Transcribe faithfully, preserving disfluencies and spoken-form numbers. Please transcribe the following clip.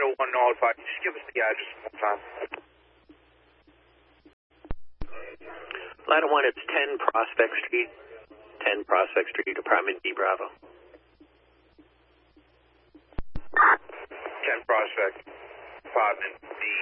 Ladder one notified. Just give us the address one time. Ladder one, it's ten Prospect Street. ten Prospect Street, Apartment B, Bravo. ten Prospect, Apartment B.